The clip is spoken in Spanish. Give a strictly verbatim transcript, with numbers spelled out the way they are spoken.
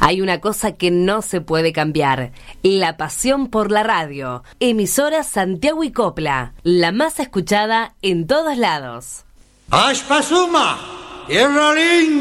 Hay una cosa que no se puede cambiar: la pasión por la radio. Emisora Santiago y Copla, la más escuchada en todos lados. ¡Ashpasuma! ¡Tierra linda!